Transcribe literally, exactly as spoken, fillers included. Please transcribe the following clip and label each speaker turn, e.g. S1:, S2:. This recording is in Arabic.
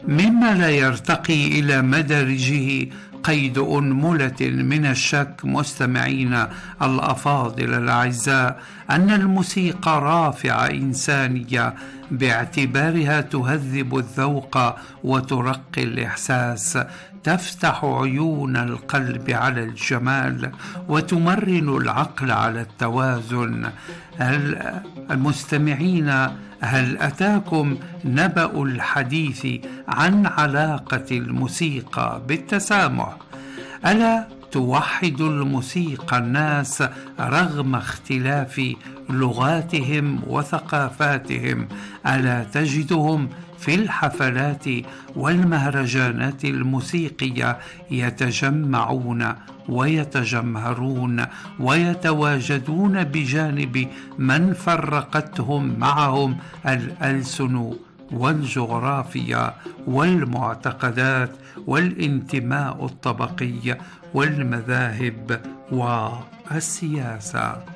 S1: مما لا يرتقي إلى مدارجه قيد أنملة من الشك مستمعين الأفاضل الأعزاء أن الموسيقى رافعة إنسانية باعتبارها تهذب الذوق وترقي الإحساس، تفتح عيون القلب على الجمال وتمرن العقل على التوازن. المستمعين، هل أتاكم نبأ الحديث عن علاقة الموسيقى بالتسامح؟ ألا توحد الموسيقى الناس رغم اختلاف لغاتهم وثقافاتهم؟ ألا تجدهم في الحفلات والمهرجانات الموسيقية يتجمعون ويتجمهرون ويتواجدون بجانب من فرقتهم معهم الألسن والجغرافيا والمعتقدات والانتماء الطبقي والمذاهب والسياسة؟